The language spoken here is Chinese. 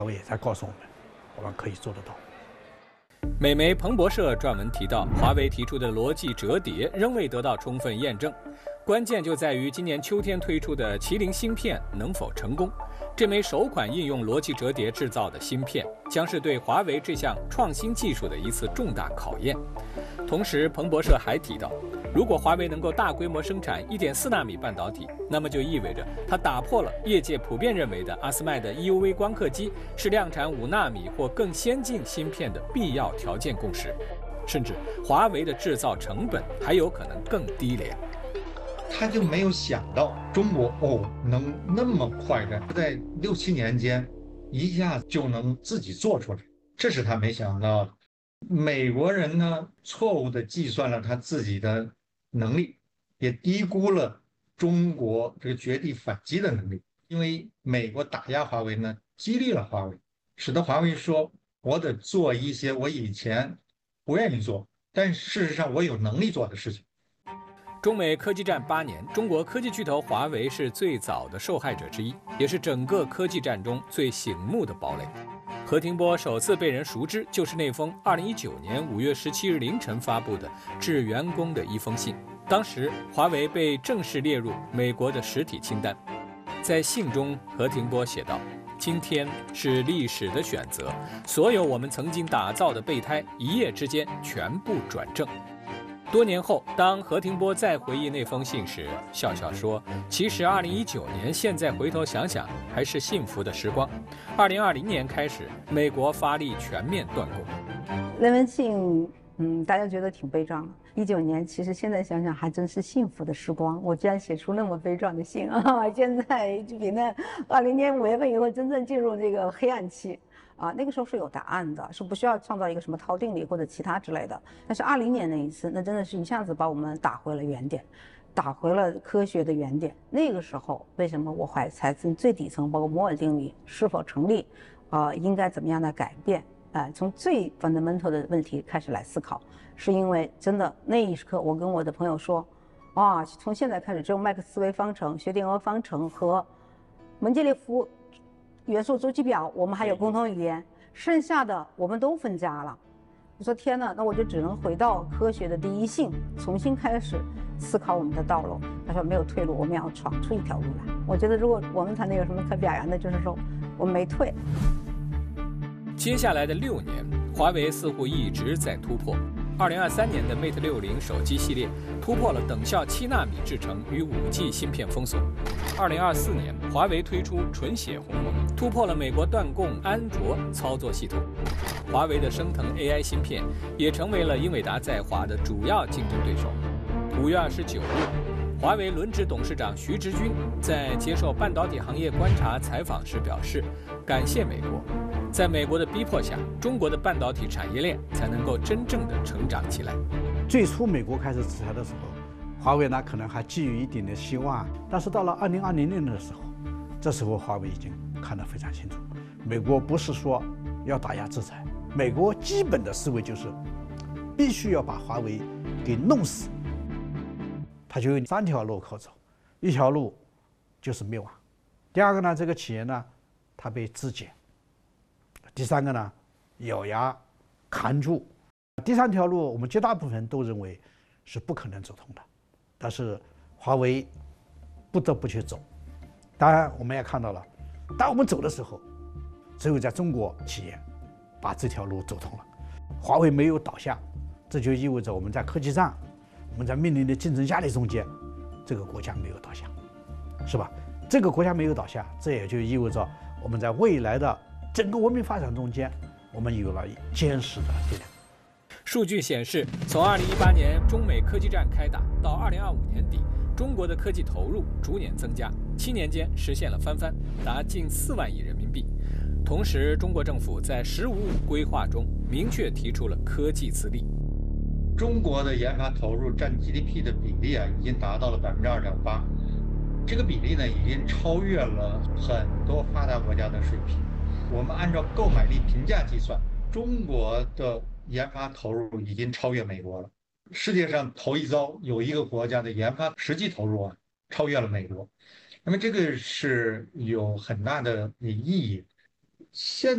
华为也在告诉我们可以做得到。 美媒彭博社撰文提到，华为提出的逻辑折叠仍未得到充分验证，关键就在于今年秋天推出的麒麟芯片能否成功。这枚首款应用逻辑折叠制造的芯片，将是对华为这项创新技术的一次重大考验。同时，彭博社还提到，如果华为能够大规模生产1.4纳米半导体，那么就意味着它打破了业界普遍认为的阿斯麦的 EUV 光刻机是量产5纳米或更先进芯片的必要条件共识，甚至华为的制造成本还有可能更低廉。 他就没有想到中国能那么快的在6、7年间一下就能自己做出来，这是他没想到的。美国人呢，错误地计算了他自己的能力，也低估了中国这个绝地反击的能力。因为美国打压华为呢，激励了华为，使得华为说我得做一些我以前不愿意做，但事实上我有能力做的事情。 中美科技战8年，中国科技巨头华为是最早的受害者之一，也是整个科技战中最醒目的堡垒。何庭波首次被人熟知，就是那封2019年5月17日凌晨发布的致员工的一封信。当时，华为被正式列入美国的实体清单。在信中，何庭波写道：“今天是历史的选择，所有我们曾经打造的备胎，一夜之间全部转正。”多年后，当何庭波再回忆那封信时，笑笑说：“其实2019年，现在回头想想，还是幸福的时光。2020年开始，美国发力全面断供。” 那封信，大家觉得挺悲壮的。19年，其实现在想想还真是幸福的时光。我居然写出那么悲壮的信啊！现在就比那20年5月份以后真正进入这个黑暗期。那个时候是有答案的，是不需要创造一个什么套定理或者其他之类的。但是20年那一次，那真的是一下子把我们打回了原点，打回了科学的原点。那个时候，为什么我才从最底层，包括摩尔定律是否成立，应该怎么样的改变，从最 fundamental 的问题开始来思考，是因为真的那一刻，我跟我的朋友说，从现在开始，只有麦克斯韦方程、薛定谔方程和门捷列夫元素周期表，我们还有共同语言，剩下的我们都分家了。我说天哪，那我就只能回到科学的第一性，重新开始思考我们的道路。他说没有退路，我们要闯出一条路来。我觉得如果我们谈那个什么可表扬的，就是说我们没退。 接下来的6年，华为似乎一直在突破。2023年的 Mate 60手机系列突破了等效7纳米制程与5G 芯片封锁。2024年，华为推出纯血鸿蒙，突破了美国断供安卓操作系统。华为的升腾 AI 芯片也成为了英伟达在华的主要竞争对手。5月29日，华为轮值董事长徐直军在接受半导体行业观察采访时表示，感谢美国。在美国的逼迫下，中国的半导体产业链才能够真正的成长起来。 最初美国开始制裁的时候，华为呢可能还寄予一定的希望，但是到了2020年的时候，这时候华为已经看得非常清楚，美国不是说要打压制裁，美国基本的思维就是必须要把华为给弄死。它就有3条路可走，一条路就是灭亡，第二个呢，这个企业呢它被肢解。第3个呢，咬牙扛住。第3条路，我们绝大部分人都认为是不可能走通的，但是华为不得不去走。当然，我们也看到了，当我们走的时候，只有在中国企业把这条路走通了。华为没有倒下，这就意味着我们在科技战，我们在面临的竞争压力中间，这个国家没有倒下，是吧？这个国家没有倒下，这也就意味着我们在未来的整个文明发展中间，我们有了坚实的力量。 数据显示，从2018年中美科技战开打到2025年底，中国的科技投入逐年增加，7年间实现了翻番，达近4万亿人民币。同时，中国政府在“十五五”规划中明确提出了科技自立。 中国的研发投入占 GDP 的比例已经达到了2.8%，这个比例呢已经超越了很多发达国家的水平。我们按照购买力评价计算，中国的研发投入已经超越美国了。世界上头一遭有一个国家的研发实际投入超越了美国，那么这个是有很大的意义。现